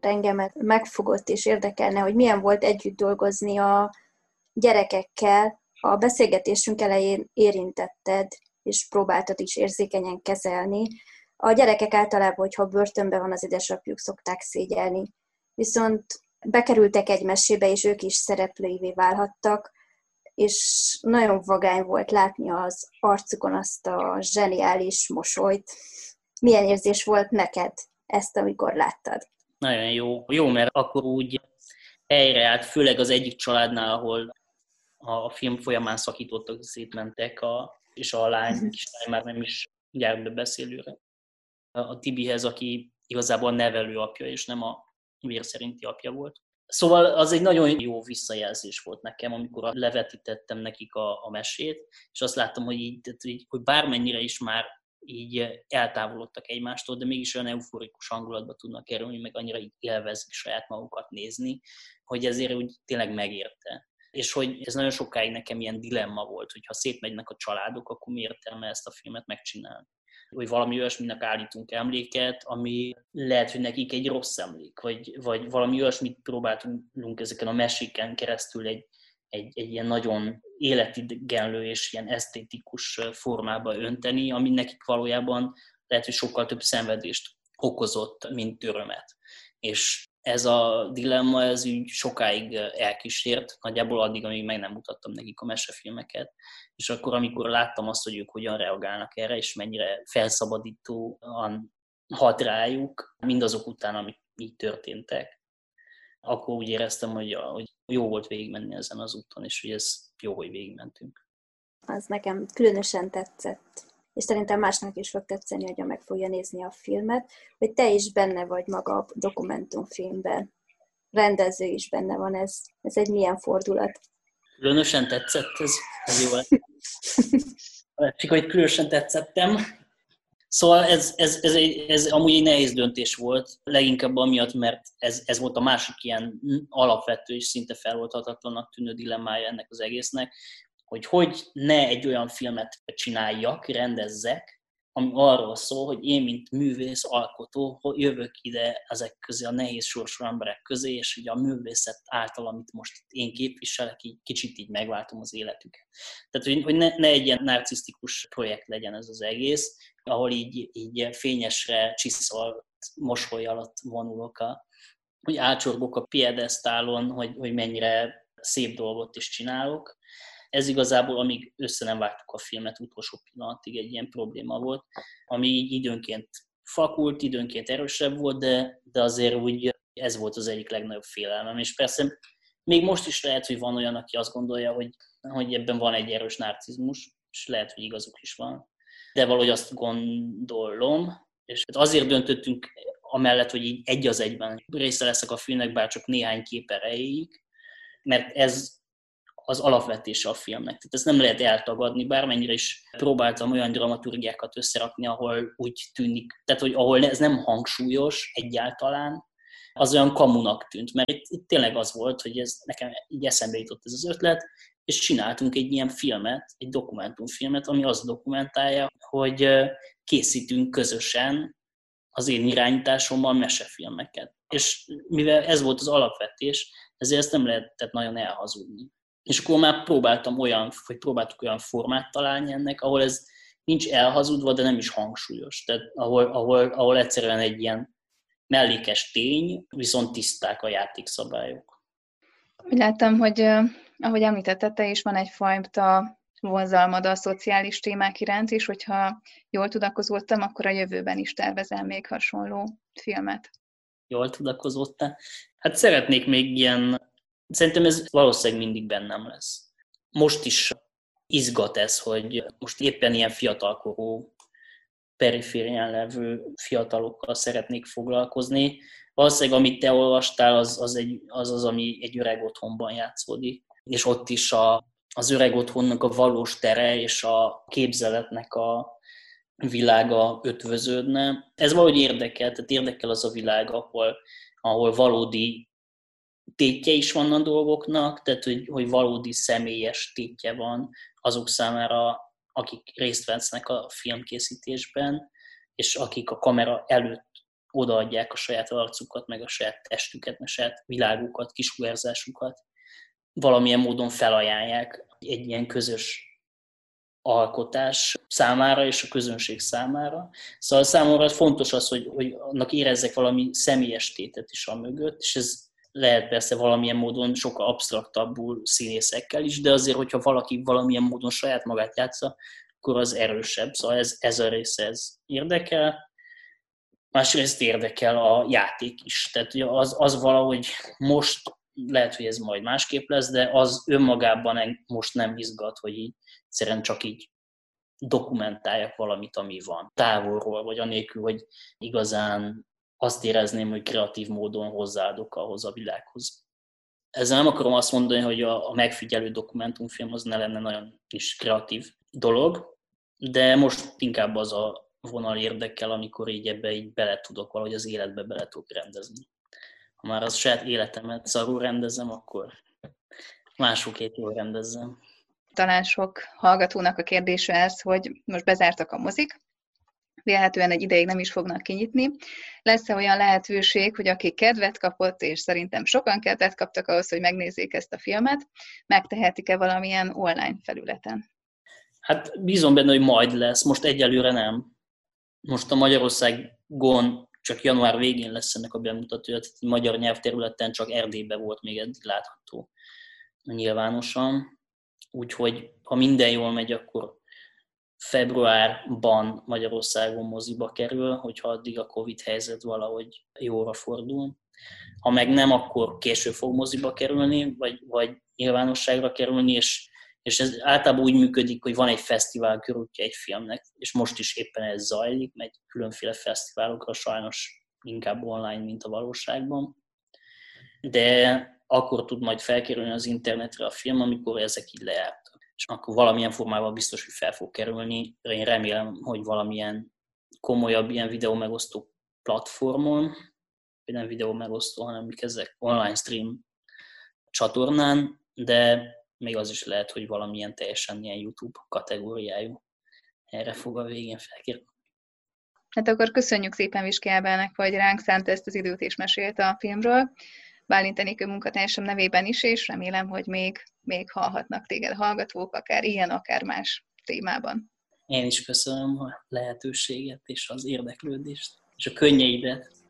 engemet megfogott és érdekelne, hogy milyen volt együtt dolgozni a gyerekekkel. A beszélgetésünk elején érintetted, és próbáltad is érzékenyen kezelni. A gyerekek általában, hogyha börtönben van az édesapjuk, szokták szégyelni. Viszont bekerültek egy mesébe, és ők is szereplőivé válhattak, és nagyon vagány volt látni az arcukon azt a zseniális mosolyt. Milyen érzés volt neked ezt, amikor láttad? Nagyon jó, mert akkor úgy helyreállt, főleg az egyik családnál, ahol a film folyamán szakítottak, szétmentek, és a kislány már nem is járt be beszélőre. A Tibihez, aki igazából a nevelő apja, és nem a vér szerinti apja volt. Szóval az egy nagyon jó visszajelzés volt nekem, amikor levetítettem nekik a mesét, és azt láttam, hogy bármennyire is már így eltávolodtak egymástól, de mégis olyan euforikus hangulatba tudnak kerülni, meg annyira így élvezik saját magukat nézni, hogy ezért úgy tényleg megérte. És hogy ez nagyon sokáig nekem ilyen dilemma volt, hogy ha szétmegynek a családok, akkor mi értelme ezt a filmet megcsinálni. Hogy valami olyasminek állítunk emléket, ami lehet, hogy nekik egy rossz emlék, vagy valami olyasmit próbáltunk ezeken a meséken keresztül egy ilyen nagyon életigenlő és ilyen esztétikus formába önteni, ami nekik valójában lehet, hogy sokkal több szenvedést okozott, mint örömet. És ez a dilemma, ez úgy sokáig elkísért, nagyjából addig, amíg meg nem mutattam nekik a mesefilmeket. És akkor, amikor láttam azt, hogy ők hogyan reagálnak erre, és mennyire felszabadítóan hat rájuk, mindazok után, amik így történtek, akkor úgy éreztem, hogy jó volt végigmenni ezen az úton, és hogy ez jó, hogy végigmentünk. Az nekem különösen tetszett, és szerintem másnak is fog tetszeni, hogyha meg fogja nézni a filmet, hogy te is benne vagy maga a dokumentumfilmben. Rendező is benne van, ez egy milyen fordulat. Különösen tetszett, ez jó. Csak hogy különösen tetszettem. Szóval ez amúgy egy nehéz döntés volt, leginkább amiatt, mert ez volt a másik ilyen alapvető és szinte feloldhatatlannak tűnő dilemmája ennek az egésznek, hogy ne egy olyan filmet csináljak, rendezzek, ami arról szól, hogy én, mint művész, alkotó, jövök ide ezek közé, a nehéz sorsú emberek közé, és ugye a művészet által, amit most én képviselek, így kicsit így megváltom az életüket. Tehát, hogy ne egy ilyen narcisztikus projekt legyen ez az egész, ahol így fényesre, csiszolt mosoly alatt vonulok, hogy átcsorgok a piedesztálon, hogy mennyire szép dolgot is csinálok. Ez igazából, amíg össze nem vágtuk a filmet, utolsó pillanatig egy ilyen probléma volt, ami így időnként fakult, időnként erősebb volt, de azért úgy ez volt az egyik legnagyobb félelmem. És persze még most is lehet, hogy van olyan, aki azt gondolja, hogy ebben van egy erős narcizmus, és lehet, hogy igazuk is van. De valahogy azt gondolom, és azért döntöttünk amellett, hogy így egy az egyben része leszek a filmnek, bár csak néhány kép erejéig, mert ez az alapvetése a filmnek. Tehát ezt nem lehet eltagadni, bármennyire is próbáltam olyan dramaturgiákat összerakni, ahol úgy tűnik, tehát hogy ahol ez nem hangsúlyos egyáltalán, az olyan kamunak tűnt, mert itt tényleg az volt, hogy ez nekem így eszembe jutott ez az ötlet, és csináltunk egy ilyen filmet, egy dokumentumfilmet, ami azt dokumentálja, hogy készítünk közösen az én irányításommal mesefilmeket. És mivel ez volt az alapvetés, ezért ezt nem lehetett nagyon elhazudni. És akkor már próbáltuk olyan formát találni ennek, ahol ez nincs elhazudva, de nem is hangsúlyos. Tehát ahol egyszerűen egy ilyen mellékes tény, viszont tiszták a játékszabályok. Úgy láttam, hogy ahogy említetted, te is van egyfajta vonzalmad a szociális témák iránt, és hogyha jól tudakozottam, akkor a jövőben is tervezel még hasonló filmet. Jól tudakozottál? Hát szeretnék még ilyen. Szerintem ez valószínűleg mindig bennem lesz. Most is izgat ez, hogy most éppen ilyen fiatalkorú, periférián levő fiatalokkal szeretnék foglalkozni. Valószínűleg, amit te olvastál, az, ami egy öreg otthonban játszódik. És ott is az öreg otthonnak a valós tere és a képzeletnek a világa ötvöződne. Ez valahogy érdekel, tehát érdekel az a világ, ahol valódi tétje is van a dolgoknak, tehát hogy valódi személyes tétje van azok számára, akik részt vesznek a filmkészítésben, és akik a kamera előtt odaadják a saját arcukat, meg a saját testüket, meg a saját világukat, kisugárzásukat, valamilyen módon felajánlják egy ilyen közös alkotás számára és a közönség számára. Szóval számomra fontos az, hogy annak érezzek valami személyes tétet is a mögött, és ez lehet persze valamilyen módon sokkal absztraktabbul színészekkel is, de azért, hogyha valaki valamilyen módon saját magát játsza, akkor az erősebb. Szóval ez a része, ez érdekel. Másrészt érdekel a játék is. Tehát az valahogy most, lehet, hogy ez majd másképp lesz, de az önmagában most nem izgat, hogy így egyszerűen csak így dokumentáljak valamit, ami van távolról, vagy anélkül, hogy igazán azt érezném, hogy kreatív módon hozzáadok ahhoz a világhoz. Ezzel nem akarom azt mondani, hogy a megfigyelő dokumentumfilm az ne lenne nagyon is kreatív dolog, de most inkább az a vonal érdekel, amikor így ebbe így bele tudok valahogy az életbe bele tudok rendezni. Ha már az saját életemet szarul rendezem, akkor másokét jól rendezzem. Talán sok hallgatónak a kérdése ez, hogy most bezártak a mozik, vélhetően egy ideig nem is fognak kinyitni. Lesz-e olyan lehetőség, hogy aki kedvet kapott, és szerintem sokan kedvet kaptak ahhoz, hogy megnézzék ezt a filmet, megtehetik-e valamilyen online felületen? Hát bízom benne, hogy majd lesz. Most egyelőre nem. Most a Magyarországon csak január végén lesz ennek a bemutatója, tehát a magyar nyelvterületen csak Erdélyben volt még eddig látható nyilvánosan. Úgyhogy ha minden jól megy, akkor februárban Magyarországon moziba kerül, hogyha addig a Covid helyzet valahogy jóra fordul. Ha meg nem, akkor később fog moziba kerülni, vagy nyilvánosságra kerülni, és ez általában úgy működik, hogy van egy fesztivál körültje egy filmnek, és most is éppen ez zajlik, megy különféle fesztiválokra, sajnos inkább online, mint a valóságban. De akkor tud majd felkerülni az internetre a film, amikor ezek így lejártak. És akkor valamilyen formában biztos, hogy fel fog kerülni. Én remélem, hogy valamilyen komolyabb ilyen videó megosztó platformon, vagy nem videó megosztó, hanem ezek online stream csatornán, de még az is lehet, hogy valamilyen teljesen ilyen YouTube kategóriájú erre fog a végén felkerülni. Hát akkor köszönjük szépen Viski Ábelnek, hogy ránk szánta ezt az időt és mesélt a filmről. Bálint Enikő munkatársam nevében is, és remélem, hogy még hallhatnak téged hallgatók, akár ilyen, akár más témában. Én is köszönöm a lehetőséget és az érdeklődést, és a könnyeidet.